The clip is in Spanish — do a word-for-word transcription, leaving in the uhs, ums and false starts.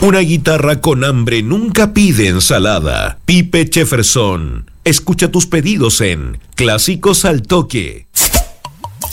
Una guitarra con hambre nunca pide ensalada. Pipe Jefferson. Escucha tus pedidos en Clásicos al Toque.